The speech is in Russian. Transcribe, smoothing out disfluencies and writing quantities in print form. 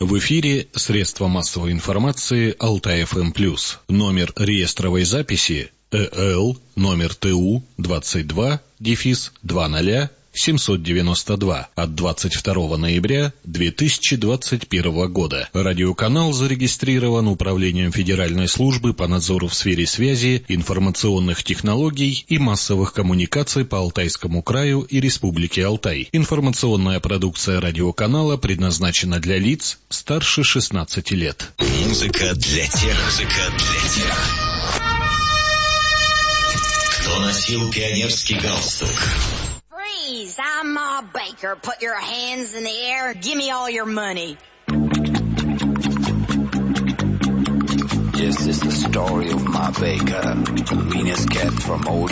В эфире средства массовой информации Алтай-ФМ+. Номер реестровой записи ЭЛ номер ТУ 22-20-792 от 22 ноября 2021 года. Радиоканал зарегистрирован Управлением Федеральной службы по надзору в сфере связи, информационных технологий и массовых коммуникаций по Алтайскому краю и Республике Алтай. Информационная продукция радиоканала предназначена для лиц старше 16 лет. Музыка для тех, кто носил пионерский галстук. Freeze! I'm Ma Baker. Put your hands in the air. Give me all your money. This is the story of Ma Baker, the meanest cat from old